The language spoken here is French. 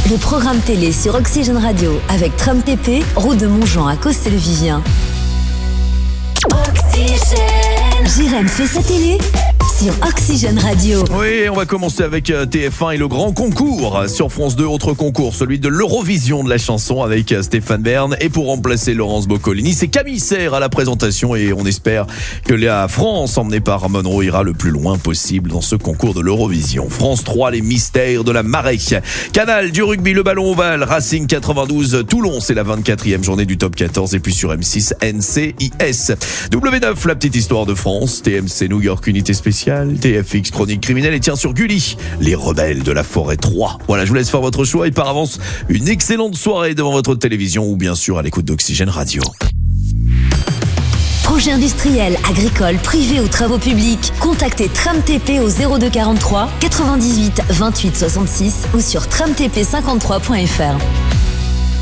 Le programme télé sur Oxygène Radio avec Tram TP, route de Montjean à Cossé-le-Vivien. Oxygène. Jérém fait sa télé sur Oxygène Radio. Oui, on va commencer avec TF1 et le grand concours sur France 2. Autre concours, celui de l'Eurovision de la chanson avec Stéphane Bern. Et pour remplacer Laurence Boccolini, c'est Camille Serre à la présentation. Et on espère que la France, emmenée par Monroe, ira le plus loin possible dans ce concours de l'Eurovision. France 3, les mystères de la marée. Canal, du rugby, le ballon ovale. Racing 92, Toulon, c'est la 24e journée du top 14. Et puis sur M6, NCIS. W9, la petite histoire de France. TMC New York, unité spéciale. TFX, chronique criminelle. Et tiens, sur Gulli, les rebelles de la forêt 3. Voilà, je vous laisse faire votre choix. Et par avance, une excellente soirée devant votre télévision ou bien sûr à l'écoute d'Oxygène Radio. Projet industriel, agricole, privé ou travaux publics, contactez Tram TP au 02 43 98 28 66 ou sur tramtp53.fr.